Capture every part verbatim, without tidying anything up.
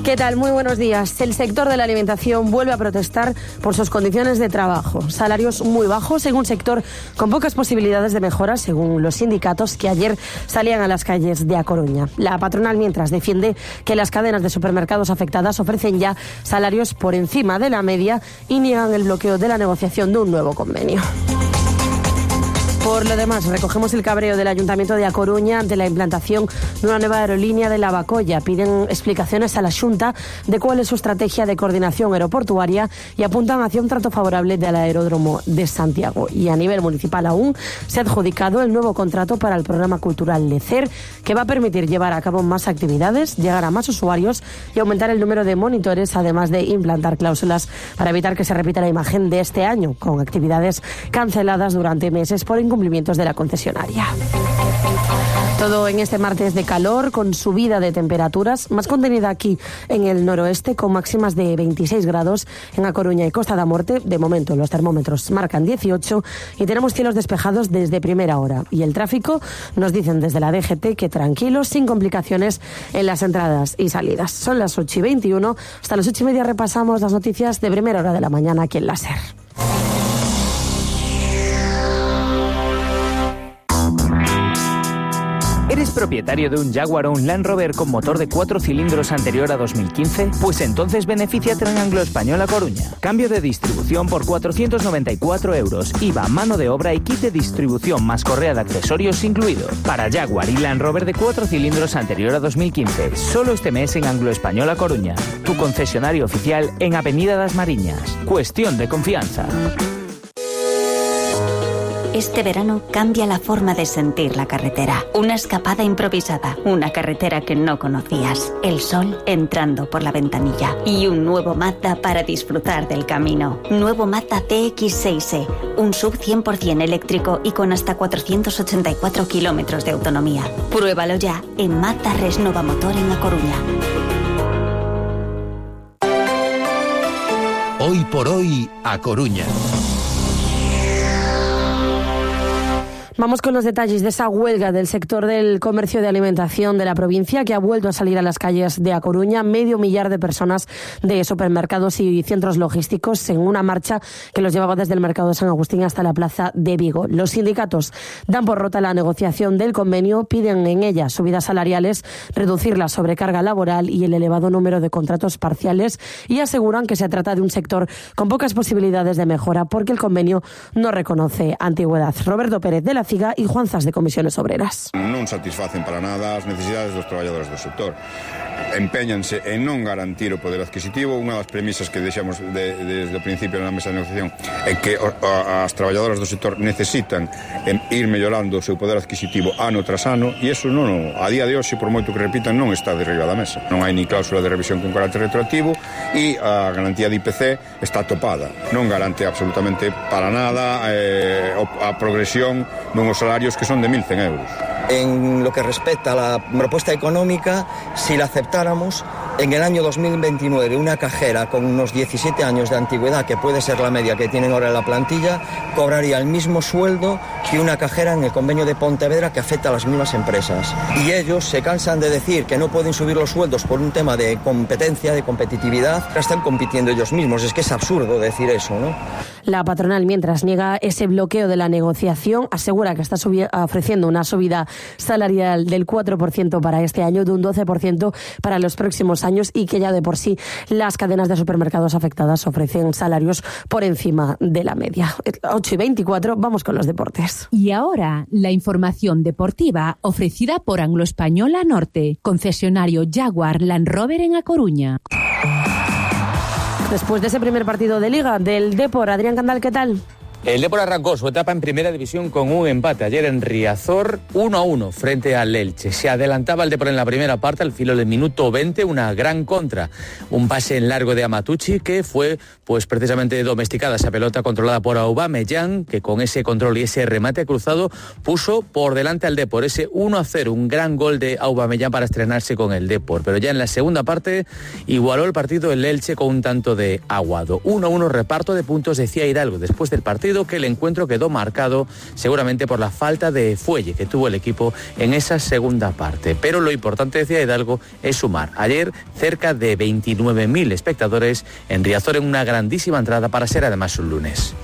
¿Qué tal? Muy buenos días. El sector de la alimentación vuelve a protestar por sus condiciones de trabajo. Salarios muy bajos en un sector con pocas posibilidades de mejora, según los sindicatos que ayer salían a las calles de A Coruña. La patronal, mientras, defiende que las cadenas de supermercados afectadas ofrecen ya salarios por encima de la media y niegan el bloqueo de la negociación de un nuevo convenio. Por lo demás, recogemos el cabreo del Ayuntamiento de A Coruña ante la implantación de una nueva aerolínea de Lavacolla. Piden explicaciones a la Xunta de cuál es su estrategia de coordinación aeroportuaria y apuntan hacia un trato favorable del aeródromo de Santiago. Y a nivel municipal aún se ha adjudicado el nuevo contrato para el programa cultural LECER, que va a permitir llevar a cabo más actividades, llegar a más usuarios y aumentar el número de monitores, además de implantar cláusulas para evitar que se repita la imagen de este año, con actividades canceladas durante meses por incumplimientos de la concesionaria. Todo en este martes de calor, con subida de temperaturas, más contenida aquí en el noroeste, con máximas de veintiséis grados en A Coruña y Costa da Morte. De momento los termómetros marcan dieciocho y tenemos cielos despejados desde primera hora. Y el tráfico, nos dicen desde la D G T que tranquilos, sin complicaciones en las entradas y salidas. Son las ocho y veintiuno, hasta las ocho y media repasamos las noticias de primera hora de la mañana aquí en la SER. ¿Eres propietario de un Jaguar o un Land Rover con motor de cuatro cilindros anterior a dos mil quince? Pues entonces benefíciate en Anglo-Español A Coruña. Cambio de distribución por cuatrocientos noventa y cuatro euros, I V A, mano de obra y kit de distribución más correa de accesorios incluido. Para Jaguar y Land Rover de cuatro cilindros anterior a dos mil quince, solo este mes en Anglo-Español A Coruña. Tu concesionario oficial en Avenida das Mariñas. Cuestión de confianza. Este verano cambia la forma de sentir la carretera. Una escapada improvisada, una carretera que no conocías, el sol entrando por la ventanilla y un nuevo Mazda para disfrutar del camino. Nuevo Mazda C X seis E, un sub cien por ciento eléctrico y con hasta cuatrocientos ochenta y cuatro kilómetros de autonomía. Pruébalo ya en Mazda Resnova Motor en A Coruña. Hoy por hoy, A Coruña. Vamos con los detalles de esa huelga del sector del comercio de alimentación de la provincia, que ha vuelto a salir a las calles de A Coruña. Medio millar de personas de supermercados y centros logísticos en una marcha que los llevaba desde el mercado de San Agustín hasta la plaza de Vigo. Los sindicatos dan por rota la negociación del convenio, piden en ella subidas salariales, reducir la sobrecarga laboral y el elevado número de contratos parciales, y aseguran que se trata de un sector con pocas posibilidades de mejora porque el convenio no reconoce antigüedad. Roberto Pérez de la CIGA y Juan Zas de Comisiones Obreras. Non satisfacen para nada as necesidades dos traballadores do sector. Empeñanse en non garantir o poder adquisitivo. Unha das premisas que deixamos de, desde o principio na mesa de negociación é que o, a, as traballadoras do sector necesitan en, ir mellorando o seu poder adquisitivo ano tras ano, e iso non, a día de hoxe, por moito que repitan, non está de riba da mesa. Non hai ni cláusula de revisión con carácter retroactivo e a garantía de I P C está topada. Non garante absolutamente para nada eh, a progresión dunos salarios que son de mil cien euros. En lo que respecta a la propuesta económica, si la aceptáramos, en el año dos mil veintinueve una cajera con unos diecisiete años de antigüedad, que puede ser la media que tienen ahora en la plantilla, cobraría el mismo sueldo que una cajera en el convenio de Pontevedra, que afecta a las mismas empresas. Y ellos se cansan de decir que no pueden subir los sueldos por un tema de competencia, de competitividad. Están compitiendo ellos mismos. Es que es absurdo decir eso, ¿no? La patronal, mientras, niega ese bloqueo de la negociación, asegura que está ofreciendo una subida salarial del cuatro por ciento para este año, de un doce por ciento para los próximos años, y que ya de por sí las cadenas de supermercados afectadas ofrecen salarios por encima de la media. ocho y veinticuatro, vamos con los deportes. Y ahora, la información deportiva ofrecida por Anglo-Español A Norte, concesionario Jaguar Land Rover en A Coruña. Después de ese primer partido de Liga del Depor, Adrián Candal, ¿qué tal? El Depor arrancó su etapa en Primera División con un empate ayer en Riazor, uno a uno frente al Elche. Se adelantaba el Depor en la primera parte al filo del minuto veinte, una gran contra. Un pase en largo de Amatucci que fue pues precisamente domesticada esa pelota controlada por Aubameyang, que con ese control y ese remate cruzado puso por delante al Depor. Ese uno a cero, un gran gol de Aubameyang para estrenarse con el Depor. Pero ya en la segunda parte igualó el partido el Elche con un tanto de Aguado. uno a uno reparto de puntos, decía Hidalgo después del partido. partido que el encuentro quedó marcado seguramente por la falta de fuelle que tuvo el equipo en esa segunda parte. Pero lo importante, decía Hidalgo, es sumar. Ayer cerca de veintinueve mil espectadores en Riazor en una grandísima entrada para ser además un lunes.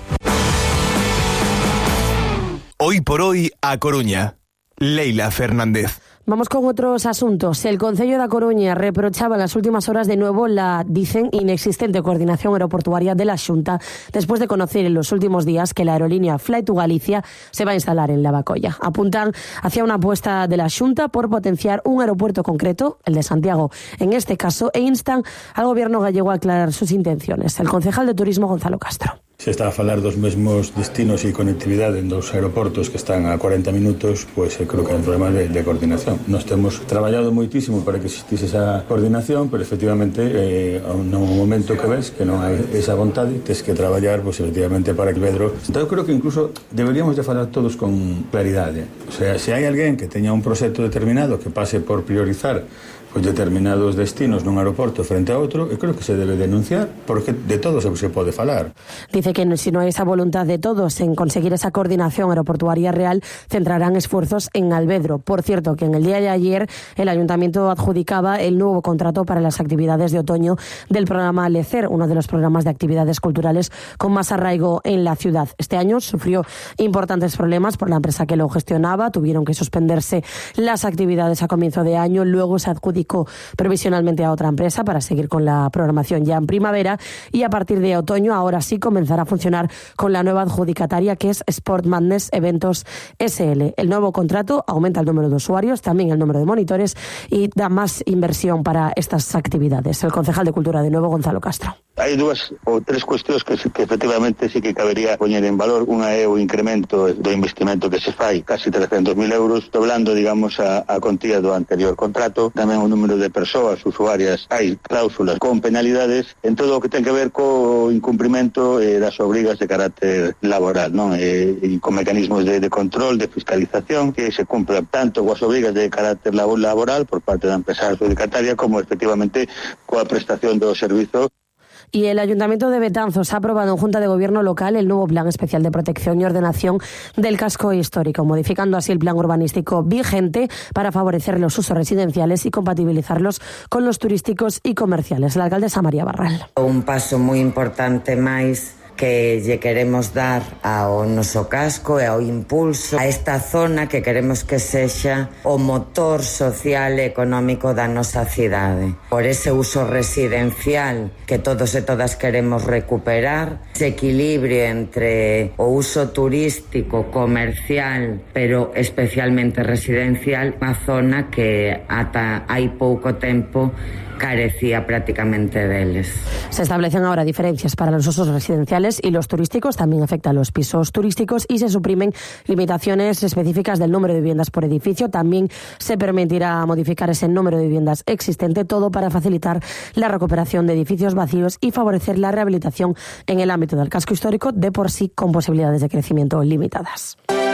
Hoy por hoy a Coruña. Leila Fernández. Vamos con otros asuntos. El Concello da Coruña reprochaba en las últimas horas de nuevo la, dicen, inexistente coordinación aeroportuaria de la Xunta después de conocer en los últimos días que la aerolínea Fly to Galicia se va a instalar en Lavacolla. Apuntan hacia una apuesta de la Xunta por potenciar un aeropuerto concreto, el de Santiago en este caso, e instan al gobierno gallego a aclarar sus intenciones. El concejal de Turismo, Gonzalo Castro. Se está a falar dos mesmos destinos e conectividade en dos aeroportos que están a cuarenta minutos, pois pues, creo que é un problema de, de coordinación. Nós temos traballado moitísimo para que existise esa coordinación, pero efectivamente eh, no momento que ves que non hai esa vontade, tens que traballar pues, efectivamente para que Pedro. Entón eu creo que incluso deberíamos de falar todos con claridade. O sea, se hai alguén que teña un proxecto determinado que pase por priorizar pues determinados destinos nun aeroporto frente a outro, eu creo que se debe denunciar porque de todo se, se pode falar. Dice que si no hay esa voluntad de todos en conseguir esa coordinación aeroportuaria real, centrarán esfuerzos en Alvedro. Por cierto, que en el día de ayer el Ayuntamiento adjudicaba el nuevo contrato para las actividades de otoño del programa LECER, uno de los programas de actividades culturales con más arraigo en la ciudad. Este año sufrió importantes problemas por la empresa que lo gestionaba, tuvieron que suspenderse las actividades a comienzo de año, luego se adjudicó provisionalmente a otra empresa para seguir con la programación ya en primavera y a partir de otoño ahora sí comenzará a funcionar con la nueva adjudicataria que es Sport Madness Eventos S L. El nuevo contrato aumenta el número de usuarios, también el número de monitores y da más inversión para estas actividades. El concejal de Cultura de nuevo, Gonzalo Castro. Hai dúas ou tres cuestións que, que efectivamente sí que cabería poñer en valor. Unha é o incremento do investimento que se fai, casi trescentos mil euros, doblando, digamos, a, a contía do anterior contrato. Tamén o número de persoas usuarias, hai cláusulas con penalidades en todo o que ten que ver co incumprimento eh, das obrigas de carácter laboral, non? E, e con mecanismos de, de control, de fiscalización, que se cumplan tanto coas obrigas de carácter laboral por parte da empresa adjudicataria como efectivamente coa prestación do servizo. Y el Ayuntamiento de Betanzos ha aprobado en Junta de Gobierno local el nuevo Plan Especial de Protección y Ordenación del Casco Histórico, modificando así el plan urbanístico vigente para favorecer los usos residenciales y compatibilizarlos con los turísticos y comerciales. La alcaldesa María Barral. Un paso muy importante máis que lle queremos dar ao noso casco e ao impulso a esta zona que queremos que sexa o motor social e económico da nosa cidade. Por ese uso residencial que todos e todas queremos recuperar, ese equilibrio entre o uso turístico, comercial, pero especialmente residencial, unha zona que ata hai pouco tempo carecía prácticamente deles. Se establecen ahora diferencias para los usos residenciales y los turísticos, también afecta a los pisos turísticos y se suprimen limitaciones específicas del número de viviendas por edificio. También se permitirá modificar ese número de viviendas existente, todo para facilitar la recuperación de edificios vacíos y favorecer la rehabilitación en el ámbito del casco histórico, de por sí con posibilidades de crecimiento limitadas.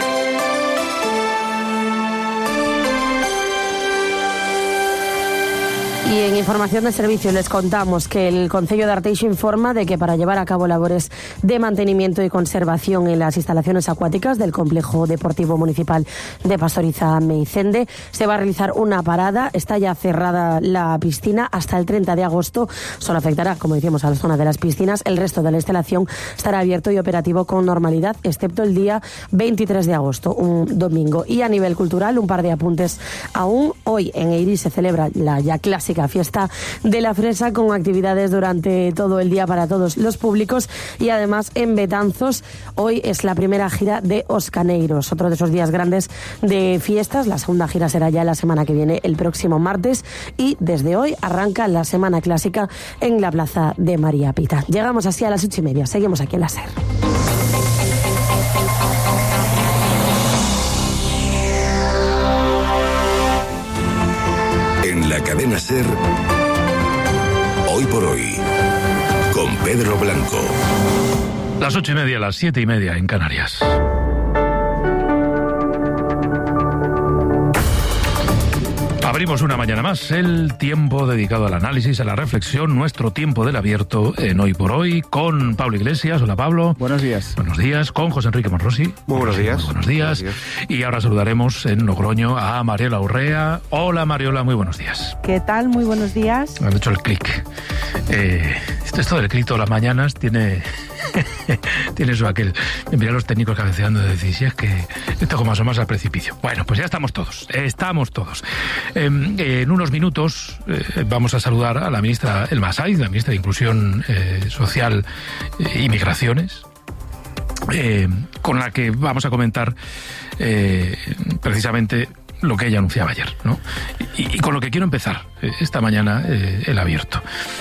Y en información de servicios les contamos que el Concello de Arteixo informa de que para llevar a cabo labores de mantenimiento y conservación en las instalaciones acuáticas del Complejo Deportivo Municipal de Pastoriza-Meicende se va a realizar una parada. Está ya cerrada la piscina hasta el treinta de agosto. Solo afectará, como decíamos, a la zona de las piscinas. El resto de la instalación estará abierto y operativo con normalidad, excepto el día veintitrés de agosto, un domingo. Y a nivel cultural, un par de apuntes aún. Hoy en Eirí se celebra la ya clásica fiesta de la fresa con actividades durante todo el día para todos los públicos y además en Betanzos hoy es la primera gira de Os Caneiros, otro de esos días grandes de fiestas. La segunda gira será ya la semana que viene, el próximo martes, y desde hoy arranca la semana clásica en la plaza de María Pita. Llegamos así a las ocho y media, seguimos aquí en la SER. La cadena SER, hoy por hoy, con Pedro Blanco. Las ocho y media, las siete y media en Canarias. Abrimos una mañana más el tiempo dedicado al análisis, a la reflexión, nuestro tiempo del abierto en Hoy por Hoy, con Pablo Iglesias. Hola, Pablo. Buenos días. Buenos días. Con José Enrique Monrosi. Muy buenos días. Muy buenos días. Buenos días. Y ahora saludaremos en Logroño a Mariola Urrea. Hola, Mariola, muy buenos días. ¿Qué tal? Muy buenos días. Han hecho el clic. Eh, esto del clic todas las mañanas tiene... tiene su aquel. Mira los técnicos cabeceando de decir, si es que esto como asomas al precipicio. Bueno, pues ya estamos todos, estamos todos. Eh, en unos minutos eh, vamos a saludar a la ministra Elma Saiz, la ministra de Inclusión eh, Social e Inmigraciones, eh, con la que vamos a comentar eh, precisamente lo que ella anunciaba ayer, ¿no? Y, y con lo que quiero empezar eh, esta mañana eh, el abierto.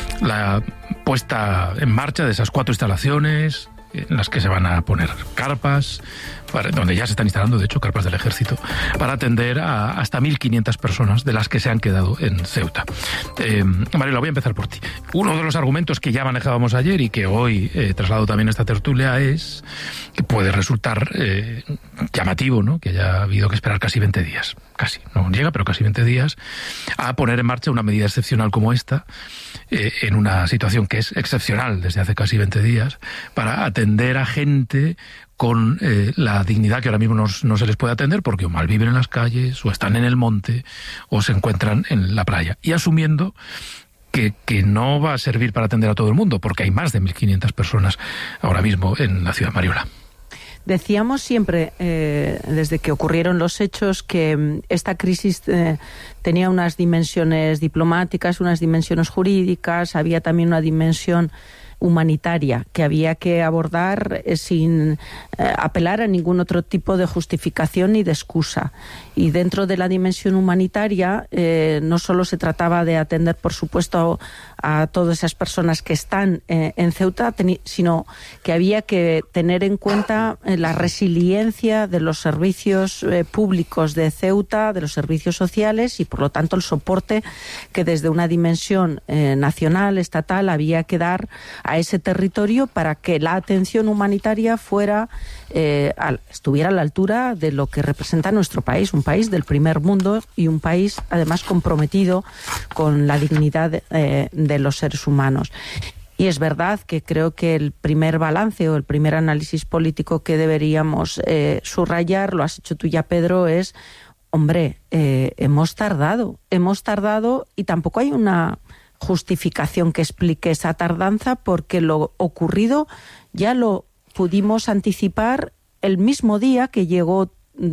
La puesta en marcha de esas cuatro instalaciones en las que se van a poner carpas, para, donde ya se están instalando, de hecho, carpas del Ejército, para atender a hasta mil quinientas personas de las que se han quedado en Ceuta. Eh, Mariela, voy a empezar por ti. Uno de los argumentos que ya manejábamos ayer y que hoy eh, traslado también a esta tertulia es que puede resultar eh, llamativo, ¿no?, que haya habido que esperar casi veinte días, casi, no llega, pero casi veinte días, a poner en marcha una medida excepcional como esta, eh, en una situación que es excepcional desde hace casi veinte días, para atender a gente con eh, la dignidad que ahora mismo no, no se les puede atender porque o malviven en las calles, o están en el monte, o se encuentran en la playa. Y asumiendo que, que no va a servir para atender a todo el mundo, porque hay más de mil quinientas personas ahora mismo en la ciudad, Mariola. Decíamos siempre, eh, desde que ocurrieron los hechos, que esta crisis eh, tenía unas dimensiones diplomáticas, unas dimensiones jurídicas, había también una dimensión humanitaria que había que abordar eh, sin eh, apelar a ningún otro tipo de justificación ni de excusa. Y dentro de la dimensión humanitaria eh, no solo se trataba de atender, por supuesto, a todas esas personas que están eh, en Ceuta, sino que había que tener en cuenta eh, la resiliencia de los servicios eh, públicos de Ceuta, de los servicios sociales, y por lo tanto el soporte que desde una dimensión eh, nacional, estatal, había que dar a ese territorio para que la atención humanitaria fuera eh, al, estuviera a la altura de lo que representa nuestro país, un país del primer mundo y un país además comprometido con la dignidad eh, de los seres humanos. Y es verdad que creo que el primer balance o el primer análisis político que deberíamos eh, subrayar, lo has hecho tú ya, Pedro, es, hombre, eh, hemos tardado, hemos tardado y tampoco hay una justificación que explique esa tardanza, porque lo ocurrido ya lo pudimos anticipar el mismo día que llegó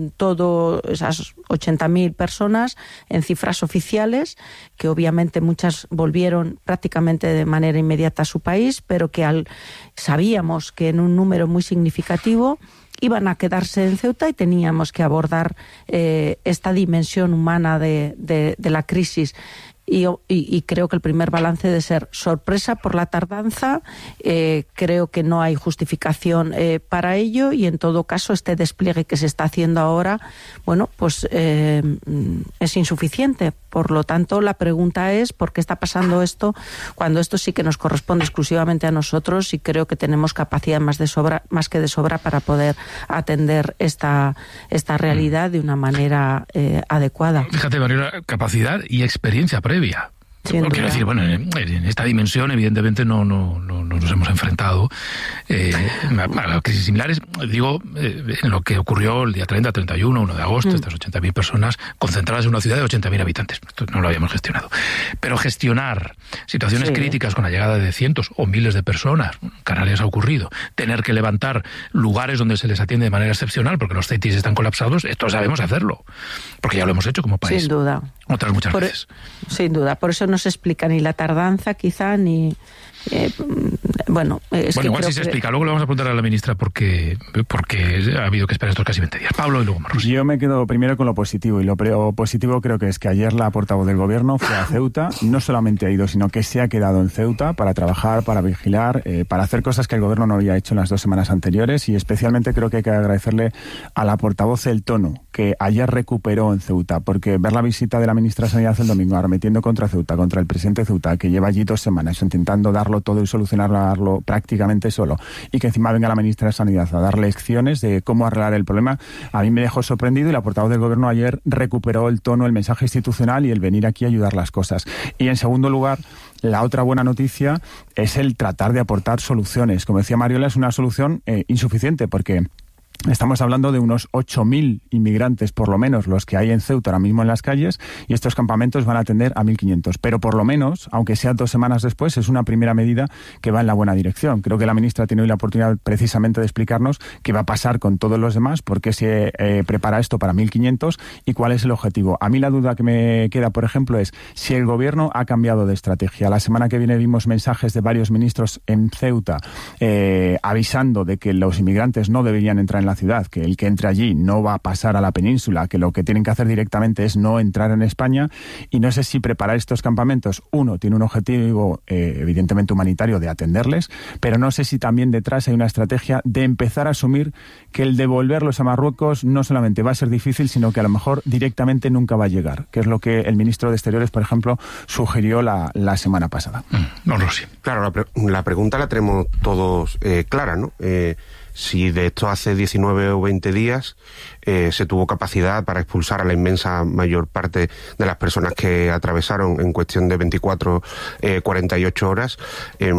todas esas ochenta mil personas en cifras oficiales, que obviamente muchas volvieron prácticamente de manera inmediata a su país, pero que al, sabíamos que en un número muy significativo iban a quedarse en Ceuta y teníamos que abordar eh, esta dimensión humana de, de, de la crisis. Y, y, y creo que el primer balance debe ser sorpresa por la tardanza. Eh, creo que no hay justificación eh, para ello, y en todo caso este despliegue que se está haciendo ahora, bueno, pues eh, es insuficiente. Por lo tanto, la pregunta es ¿por qué está pasando esto cuando esto sí que nos corresponde exclusivamente a nosotros? Y creo que tenemos capacidad más de sobra, más que de sobra, para poder atender esta esta realidad de una manera eh, adecuada. Fíjate, María, capacidad y experiencia previa. Quiero decir, bueno, en esta dimensión evidentemente no, no, no, no nos hemos enfrentado eh, a, a crisis similares. Digo, eh, en lo que ocurrió el día treinta, treinta y uno, uno de agosto, mm. estas ochenta mil personas concentradas en una ciudad de ochenta mil habitantes. Esto no lo habíamos gestionado. Pero gestionar situaciones sí. críticas con la llegada de cientos o miles de personas, Canarias ha ocurrido, tener que levantar lugares donde se les atiende de manera excepcional porque los C E T I S están colapsados, esto sabemos hacerlo, porque ya lo hemos hecho como país. Sin duda. Otras muchas Por, veces. Sin duda, por eso no se explica ni la tardanza, quizá, ni... Eh, bueno, es bueno, que igual sí que... se explica. Luego le vamos a preguntar a la ministra porque, porque ha habido que esperar estos casi veinte días. Pablo y luego Marros. Yo me quedo primero con lo positivo, y lo positivo creo que es que ayer la portavoz del Gobierno fue a Ceuta. No solamente ha ido, sino que se ha quedado en Ceuta para trabajar, para vigilar, eh, para hacer cosas que el Gobierno no había hecho en las dos semanas anteriores, y especialmente creo que hay que agradecerle a la portavoz el tono que ayer recuperó en Ceuta, porque ver la visita de la ministra de Sanidad el domingo arremetiendo contra Ceuta, contra el presidente de Ceuta, que lleva allí dos semanas intentando darlo todo y solucionar arreglarlo prácticamente solo, y que encima venga la ministra de Sanidad a dar lecciones de cómo arreglar el problema, a mí me dejó sorprendido, y la portavoz del Gobierno ayer recuperó el tono, el mensaje institucional y el venir aquí a ayudar las cosas. Y en segundo lugar, la otra buena noticia es el tratar de aportar soluciones. Como decía Mariola, es una solución eh, insuficiente, porque estamos hablando de unos ocho mil inmigrantes, por lo menos, los que hay en Ceuta ahora mismo en las calles, y estos campamentos van a atender a mil quinientos. Pero por lo menos, aunque sea dos semanas después, es una primera medida que va en la buena dirección. Creo que la ministra tiene hoy la oportunidad precisamente de explicarnos qué va a pasar con todos los demás, por qué se eh, prepara esto para mil quinientos y cuál es el objetivo. A mí la duda que me queda, por ejemplo, es si el Gobierno ha cambiado de estrategia. La semana que viene vimos mensajes de varios ministros en Ceuta eh, avisando de que los inmigrantes no deberían entrar en la ciudad, que el que entre allí no va a pasar a la península, que lo que tienen que hacer directamente es no entrar en España, y no sé si preparar estos campamentos, uno, tiene un objetivo eh, evidentemente humanitario de atenderles, pero no sé si también detrás hay una estrategia de empezar a asumir que el devolverlos a Marruecos no solamente va a ser difícil, sino que a lo mejor directamente nunca va a llegar, que es lo que el ministro de Exteriores, por ejemplo, sugirió la, la semana pasada. Mm, no lo sé. Claro, la, pre la pregunta la tenemos todos eh, clara, ¿no? Eh, Si de esto hace diecinueve o veinte días eh, se tuvo capacidad para expulsar a la inmensa mayor parte de las personas que atravesaron en cuestión de veinticuatro, cuarenta y ocho horas, eh,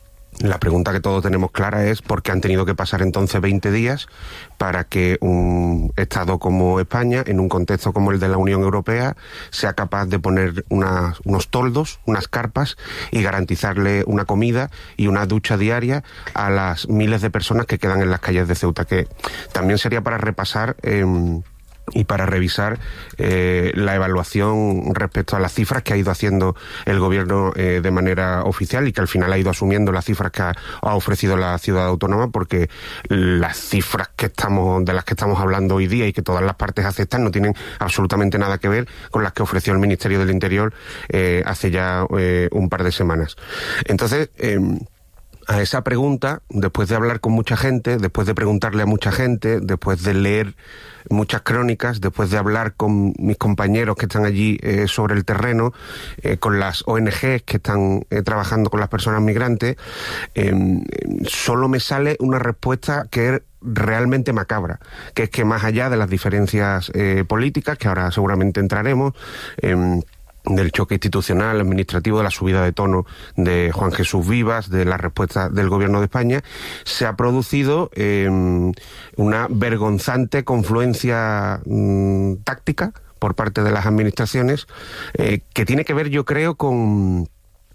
la pregunta que todos tenemos clara es por qué han tenido que pasar entonces veinte días para que un Estado como España, en un contexto como el de la Unión Europea, sea capaz de poner unas, unos toldos, unas carpas, y garantizarle una comida y una ducha diaria a las miles de personas que quedan en las calles de Ceuta, que también sería para repasar eh, y para revisar eh, la evaluación respecto a las cifras que ha ido haciendo el Gobierno eh, de manera oficial, y que al final ha ido asumiendo las cifras que ha, ha ofrecido la ciudad autónoma, porque las cifras que estamos de las que estamos hablando hoy día y que todas las partes aceptan no tienen absolutamente nada que ver con las que ofreció el Ministerio del Interior eh, hace ya eh, un par de semanas. Entonces, eh, a esa pregunta, después de hablar con mucha gente, después de preguntarle a mucha gente, después de leer muchas crónicas, después de hablar con mis compañeros que están allí eh, sobre el terreno, eh, con las O N Ges que están eh, trabajando con las personas migrantes, eh, solo me sale una respuesta que es realmente macabra, que es que más allá de las diferencias eh, políticas, que ahora seguramente entraremos, eh, del choque institucional, administrativo, de la subida de tono de Juan Jesús Vivas, de la respuesta del Gobierno de España, se ha producido eh, una vergonzante confluencia mmm, táctica por parte de las administraciones, eh, que tiene que ver, yo creo, con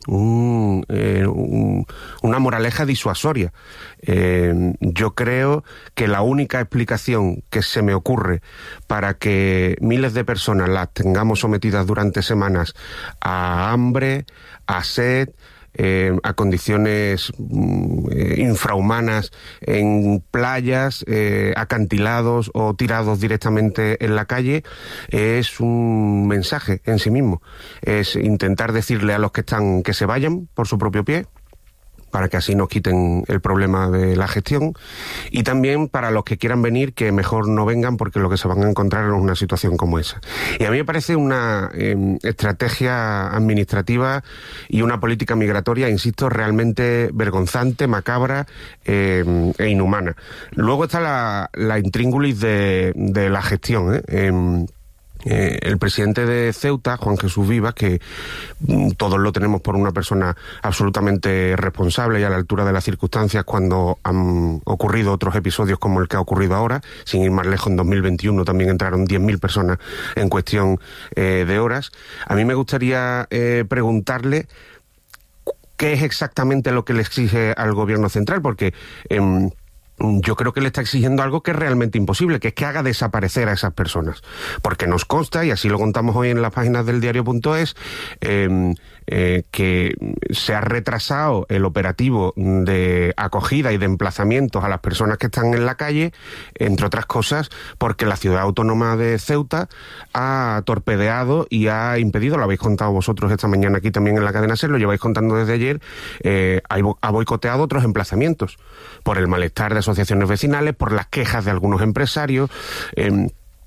Un, eh, un, una moraleja disuasoria. Eh, yo creo que la única explicación que se me ocurre para que miles de personas las tengamos sometidas durante semanas a hambre, a sed, Eh, a condiciones eh, infrahumanas en playas, eh, acantilados o tirados directamente en la calle, es un mensaje en sí mismo. Es intentar decirle a los que están que se vayan por su propio pie, para que así nos quiten el problema de la gestión, y también para los que quieran venir, que mejor no vengan, porque lo que se van a encontrar es una situación como esa. Y a mí me parece una eh, estrategia administrativa y una política migratoria, insisto, realmente vergonzante, macabra eh, e inhumana. Luego está la, la intríngulis de, de la gestión, ¿eh? Eh, Eh, el presidente de Ceuta, Juan Jesús Vivas, que mm, todos lo tenemos por una persona absolutamente responsable y a la altura de las circunstancias cuando han ocurrido otros episodios como el que ha ocurrido ahora, sin ir más lejos, en dos mil veintiuno también entraron diez mil personas en cuestión eh, de horas. A mí me gustaría eh, preguntarle qué es exactamente lo que le exige al Gobierno central, porque Eh, yo creo que le está exigiendo algo que es realmente imposible, que es que haga desaparecer a esas personas. Porque nos consta, y así lo contamos hoy en las páginas del diario punto es, eh, eh, que se ha retrasado el operativo de acogida y de emplazamientos a las personas que están en la calle, entre otras cosas, porque la ciudad autónoma de Ceuta ha torpedeado y ha impedido, lo habéis contado vosotros esta mañana aquí también en la cadena SER, lo lleváis contando desde ayer, eh, ha boicoteado otros emplazamientos por el malestar de asociaciones vecinales, por las quejas de algunos empresarios. Eh,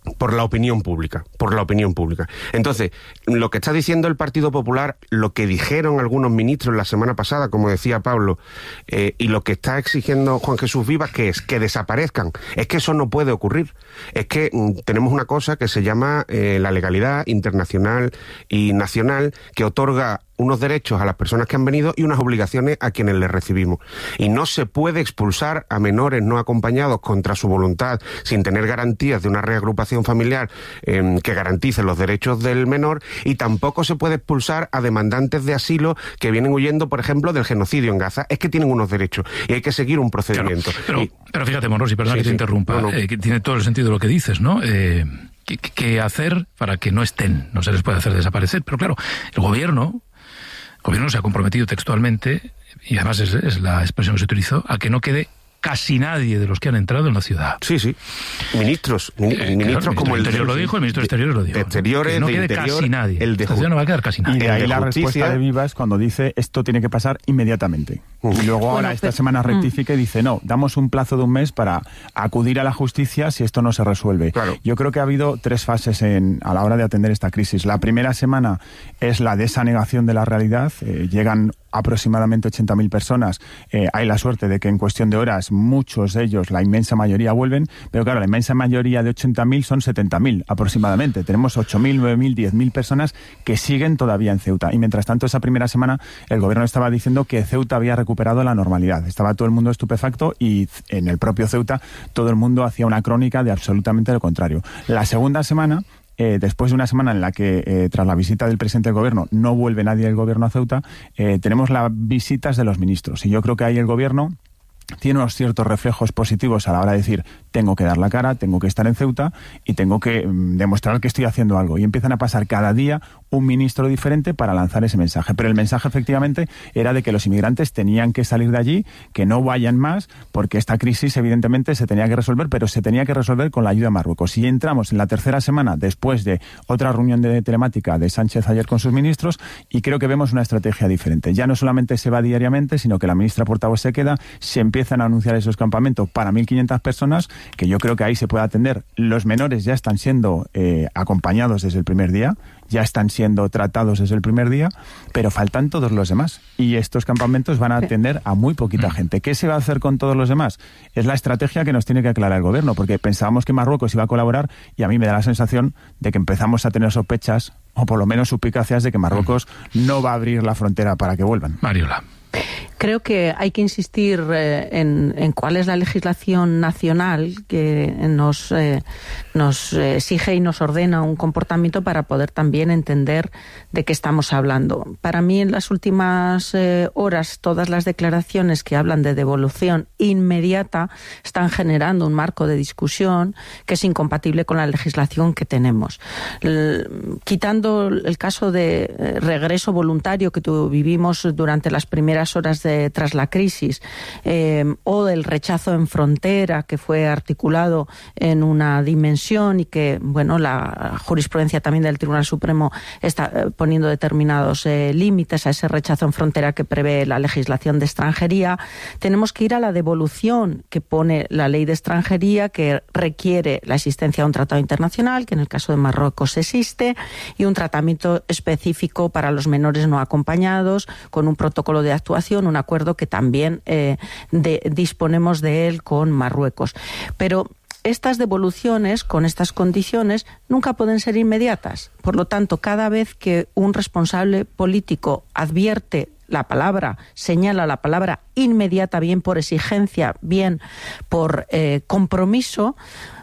por la opinión pública, por la opinión pública. Entonces, lo que está diciendo el Partido Popular, lo que dijeron algunos ministros la semana pasada, como decía Pablo, eh, y lo que está exigiendo Juan Jesús Vivas, que es que desaparezcan, es que eso no puede ocurrir. Es que mm, tenemos una cosa que se llama eh, la legalidad internacional y nacional, que otorga unos derechos a las personas que han venido y unas obligaciones a quienes les recibimos. Y no se puede expulsar a menores no acompañados contra su voluntad, sin tener garantías de una reagrupación familiar eh, que garantice los derechos del menor, y tampoco se puede expulsar a demandantes de asilo que vienen huyendo, por ejemplo, del genocidio en Gaza. Es que tienen unos derechos y hay que seguir un procedimiento. Claro, pero, y, pero fíjate, Monrosi, perdona sí, que te sí, interrumpa, no, no. Eh, que tiene todo el sentido lo que dices, ¿no? Eh, ¿qué, ¿Qué hacer para que no estén? No se les puede hacer desaparecer. Pero claro, el gobierno... El gobierno se ha comprometido textualmente, y además es, es la expresión que se utilizó, a que no quede casi nadie de los que han entrado en la ciudad. Sí, sí. Ministros, mini, eh, ministros claro, como el el Interior lo dijo, el ministro de Exteriores lo dijo. De Exteriores, que no de quede Interior, casi nadie. El de Esta ciudad no va a quedar casi nadie. Y de ahí de la justicia, respuesta de Vivas cuando dice esto tiene que pasar inmediatamente. Uh. Y luego bueno, ahora pero, esta semana rectifica y dice no, damos un plazo de un mes para acudir a la justicia si esto no se resuelve. Claro. Yo creo que ha habido tres fases en, a la hora de atender esta crisis. La primera semana es la de esa negación de la realidad. Eh, llegan aproximadamente ochenta mil personas. Eh, hay la suerte de que en cuestión de horas muchos de ellos, la inmensa mayoría, vuelven, pero claro, la inmensa mayoría de ochenta mil son setenta mil aproximadamente. Tenemos ocho mil, nueve mil, diez mil personas que siguen todavía en Ceuta. Y mientras tanto, esa primera semana el gobierno estaba diciendo que Ceuta había recuperado la normalidad. Estaba todo el mundo estupefacto y en el propio Ceuta todo el mundo hacía una crónica de absolutamente lo contrario. La segunda semana... Eh, después de una semana en la que, eh, tras la visita del presidente del gobierno, no vuelve nadie del gobierno a Ceuta, eh, tenemos las visitas de los ministros. Y yo creo que ahí el gobierno tiene unos ciertos reflejos positivos a la hora de decir tengo que dar la cara, tengo que estar en Ceuta y tengo que mm, demostrar que estoy haciendo algo. Y empiezan a pasar cada día un ministro diferente para lanzar ese mensaje. Pero el mensaje efectivamente era de que los inmigrantes tenían que salir de allí, que no vayan más, porque esta crisis evidentemente se tenía que resolver, pero se tenía que resolver con la ayuda de Marruecos. Y entramos en la tercera semana después de otra reunión de telemática de Sánchez ayer con sus ministros y creo que vemos una estrategia diferente. Ya no solamente se va diariamente, sino que la ministra portavoz se queda, se empiezan a anunciar esos campamentos para mil quinientas personas, que yo creo que ahí se puede atender. Los menores ya están siendo eh, acompañados desde el primer día, ya están siendo tratados desde el primer día, pero faltan todos los demás. Y estos campamentos van a atender a muy poquita gente. ¿Qué se va a hacer con todos los demás? Es la estrategia que nos tiene que aclarar el gobierno, porque pensábamos que Marruecos iba a colaborar y a mí me da la sensación de que empezamos a tener sospechas, o por lo menos suspicacias, de que Marruecos no va a abrir la frontera para que vuelvan. Mariola. Creo que hay que insistir eh, en, en cuál es la legislación nacional que nos, eh, nos exige y nos ordena un comportamiento para poder también entender de qué estamos hablando. Para mí, en las últimas eh, horas, todas las declaraciones que hablan de devolución inmediata están generando un marco de discusión que es incompatible con la legislación que tenemos. L- quitando el caso de eh, regreso voluntario que tu, vivimos durante las primeras horas de tras la crisis, eh, o del rechazo en frontera que fue articulado en una dimensión y que, bueno, la jurisprudencia también del Tribunal Supremo está eh, poniendo determinados eh, límites a ese rechazo en frontera que prevé la legislación de extranjería. Tenemos que ir a la devolución que pone la ley de extranjería, que requiere la existencia de un tratado internacional, que en el caso de Marruecos existe, y un tratamiento específico para los menores no acompañados, con un protocolo de actuación, un acuerdo que también eh, de, disponemos de él con Marruecos. Pero estas devoluciones, con estas condiciones, nunca pueden ser inmediatas. Por lo tanto, cada vez que un responsable político advierte la palabra, señala la palabra inmediata, bien por exigencia, bien por eh, compromiso,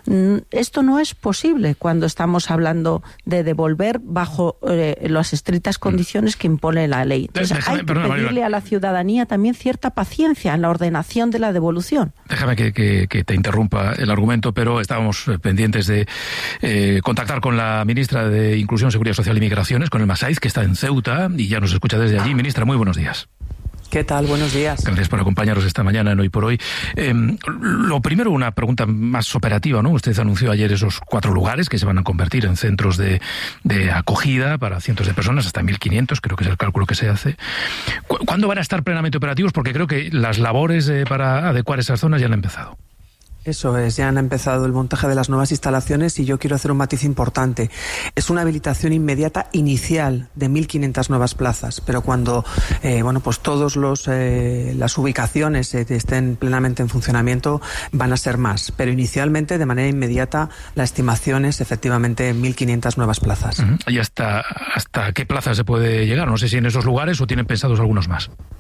esto no es posible cuando estamos hablando de devolver bajo eh, las estrictas condiciones que impone la ley. Entonces, Déjame, hay que perdona, pedirle Mariola. a la ciudadanía también cierta paciencia en la ordenación de la devolución. Déjame que, que, que te interrumpa el argumento, pero estábamos pendientes de eh, contactar con la ministra de Inclusión, Seguridad Social y Migraciones, con el Masaiz, que está en Ceuta y ya nos escucha desde allí. Ministra, muy buenos días. ¿Qué tal? Buenos días. Gracias por acompañarnos esta mañana en Hoy por Hoy. Eh, lo primero, una pregunta más operativa, ¿no? Usted anunció ayer esos cuatro lugares que se van a convertir en centros de, de acogida para cientos de personas, hasta mil quinientos, creo que es el cálculo que se hace. ¿Cuándo van a estar plenamente operativos? Porque creo que las labores eh, para adecuar esas zonas ya han empezado. Eso es, ya han empezado el montaje de las nuevas instalaciones y yo quiero hacer un matiz importante. Es una habilitación inmediata inicial de mil quinientas nuevas plazas, pero cuando eh, bueno, pues todos los eh, las ubicaciones eh, estén plenamente en funcionamiento van a ser más, pero inicialmente de manera inmediata la estimación es efectivamente mil quinientas nuevas plazas. Uh-huh. ¿Y hasta, hasta qué plaza se puede llegar? No sé si en esos lugares o tienen pensados algunos más.